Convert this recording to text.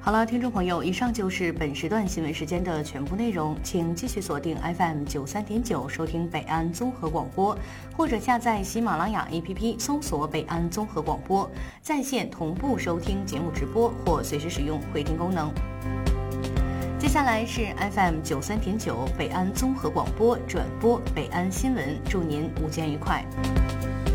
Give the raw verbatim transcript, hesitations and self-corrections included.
好了，听众朋友，以上就是本时段新闻时间的全部内容，请继续锁定 F M 九三点九收听北安综合广播，或者下载喜马拉雅 A P P 搜索北安综合广播，在线同步收听节目直播或随时使用回听功能。接下来是 F M 九三点九北安综合广播转播北安新闻，祝您午间愉快。